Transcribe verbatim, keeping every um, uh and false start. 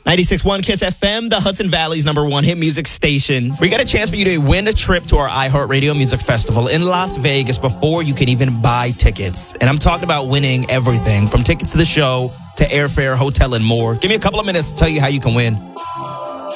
ninety-six point one Kiss F M, the Hudson Valley's number one hit music station. We got a chance for you to win a trip to our iHeartRadio Music Festival in Las Vegas before you can even buy tickets. And I'm talking about winning everything from tickets to the show to airfare, hotel, and more. Give me a couple of minutes to tell you how you can win.